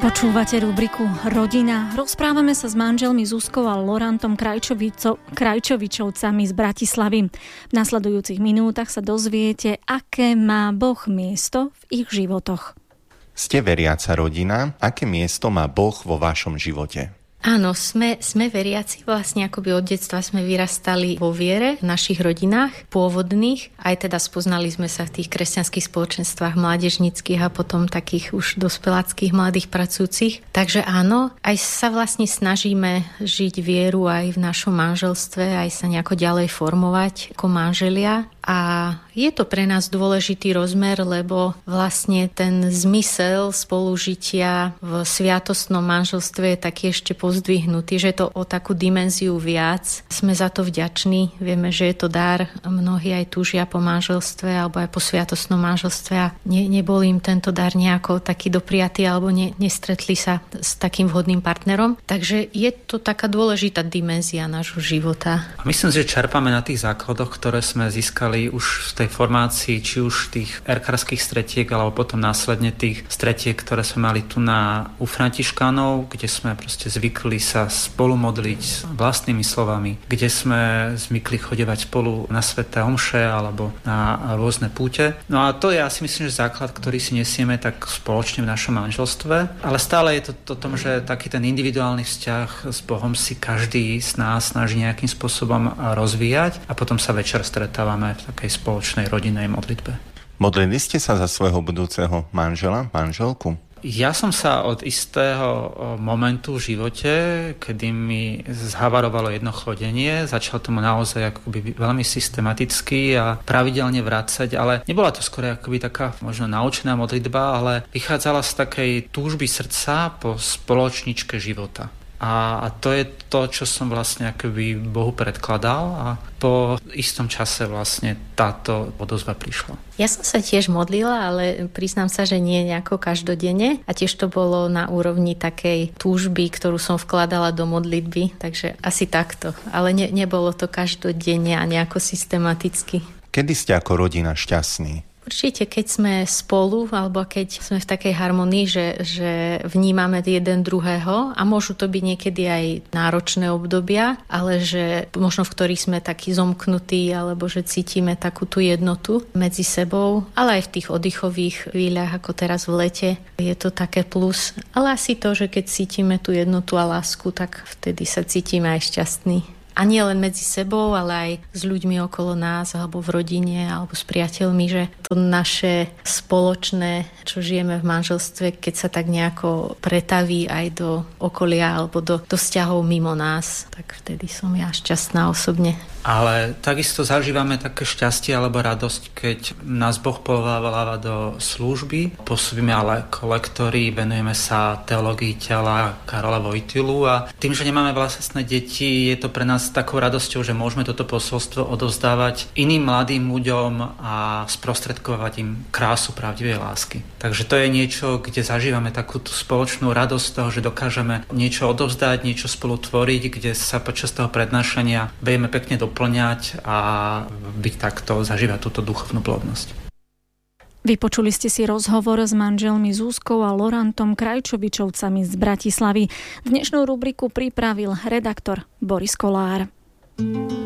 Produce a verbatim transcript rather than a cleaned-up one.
Počúvate rubriku Rodina. Rozprávame sa s manželmi Zuzkou a Laurentom Krajčovico, Krajčovičovcami z Bratislavy. V nasledujúcich minútach sa dozviete, aké má Boh miesto v ich životoch. Ste veriaca rodina? Aké miesto má Boh vo vašom živote? Áno, sme, sme veriaci, vlastne akoby od detstva sme vyrastali vo viere v našich rodinách pôvodných, aj teda spoznali sme sa v tých kresťanských spoločenstvách mládežníckych a potom takých už dospeláckých mladých pracujúcich. Takže áno, aj sa vlastne snažíme žiť vieru aj v našom manželstve, aj sa nejako ďalej formovať ako manželia. A je to pre nás dôležitý rozmer, lebo vlastne ten zmysel spolužitia v sviatostnom manželstve je taký ešte pozdvihnutý, že je to o takú dimenziu viac. Sme za to vďační, vieme, že je to dar. Mnohí aj túžia po manželstve alebo aj po sviatostnom manželstve a ne, nebol im tento dar nejako taký dopriatý alebo ne, nestretli sa s takým vhodným partnerom. Takže je to taká dôležitá dimenzia nášho života. A myslím, že čerpáme na tých základoch, ktoré sme získali už v tej formácii, či už tých erkárskych stretiek, alebo potom následne tých stretiek, ktoré sme mali tu na u Františkánov, kde sme proste zvykli sa spolu modliť vlastnými slovami, kde sme zvykli chodevať spolu na sväté omše alebo na rôzne púte. No a to je, ja si myslím, že základ, ktorý si nesieme tak spoločne v našom manželstve, ale stále je to o tom, že taký ten individuálny vzťah s Bohom si každý z nás snaží nejakým spôsobom rozvíjať a potom sa večer stretávame v takej spoločnej rodinnej modlitbe. Modlili ste sa za svojho budúceho manžela, manželku? Ja som sa od istého momentu v živote, kedy mi zhavarovalo jedno chodenie, začal tomu naozaj akoby veľmi systematicky a pravidelne vracať, ale nebola to skôr akoby taká možno naučená modlitba, ale vychádzala z takej túžby srdca po spoločničke života. A to je to, čo som vlastne akoby Bohu predkladal a po istom čase vlastne táto odozva prišla. Ja som sa tiež modlila, ale priznám sa, že nie nejako každodenne a tiež to bolo na úrovni takej túžby, ktorú som vkladala do modlitby, takže asi takto. Ale ne, nebolo to každodenne a nejako systematicky. Kedy ste ako rodina šťastní? Určite, keď sme spolu, alebo keď sme v takej harmonii, že, že vnímame jeden druhého a môžu to byť niekedy aj náročné obdobia, ale že možno v ktorých sme takí zomknutí, alebo že cítime takú tú jednotu medzi sebou, ale aj v tých oddychových chvíľach, ako teraz v lete, je to také plus. Ale asi to, že keď cítime tú jednotu a lásku, tak vtedy sa cítime aj šťastní. A nie len medzi sebou, ale aj s ľuďmi okolo nás, alebo v rodine, alebo s priateľmi, že to naše spoločné, čo žijeme v manželstve, keď sa tak nejako pretaví aj do okolia, alebo do, do vzťahov mimo nás, tak vtedy som ja šťastná osobne. Ale takisto zažívame také šťastie alebo radosť, keď nás Boh povoláva do služby. Pôsobíme ale ako lektori, venujeme sa teológii tela Karola Vojtilu a tým, že nemáme vlastné deti, je to pre nás takou radosťou, že môžeme toto posolstvo odovzdávať iným mladým ľuďom a sprostredkovať im krásu pravdivej lásky. Takže to je niečo, kde zažívame takú tú spoločnú radosť toho, že dokážeme niečo odovzdať, niečo spolu tvoriť, kde sa počas toho prednášania vieme pekne doplňať a byť takto, zažívať túto duchovnú plodnosť. Vypočuli ste si rozhovor s manželmi Zuzkou a Laurentom Krajčovičovcami z Bratislavy. Dnešnú rubriku pripravil redaktor Boris Kolár.